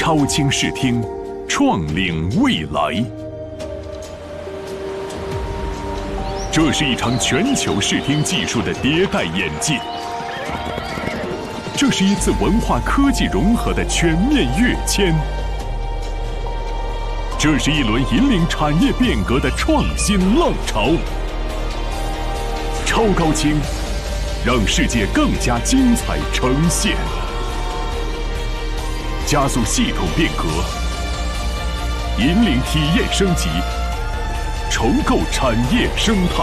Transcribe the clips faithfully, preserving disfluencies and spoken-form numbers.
超清视听，创领未来。这是一场全球视听技术的迭代演进，这是一次文化科技融合的全面跃迁，这是一轮引领产业变革的创新浪潮。超高清，让世界更加精彩呈现，加速系统变革，引领体验升级，重构产业生态。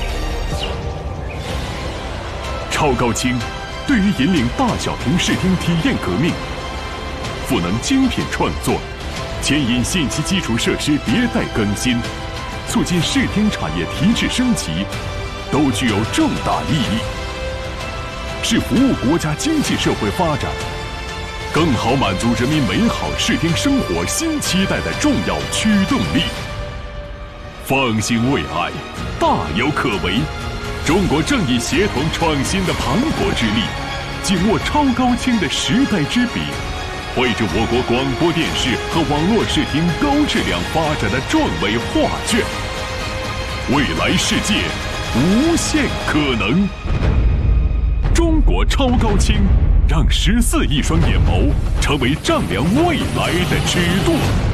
超高清对于引领大小屏视听体验革命，赋能精品创作，牵引信息基础设施迭代更新，促进视听产业提质升级，都具有重大意义，是服务国家经济社会发展，更好满足人民美好视听生活新期待的重要驱动力。方兴未艾，大有可为。中国正以协同创新的磅礴之力，紧握超高清的时代之笔，绘制我国广播电视和网络视听高质量发展的壮伟画卷。未来世界无限可能。中国超高清，让十四亿双眼眸成为丈量未来的尺度。